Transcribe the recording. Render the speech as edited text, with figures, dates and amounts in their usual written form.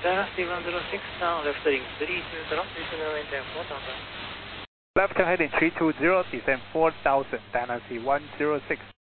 Dynasty 106 down, left heading 320, maintain 4000. Left heading 320, descend 4000, Dynasty 106.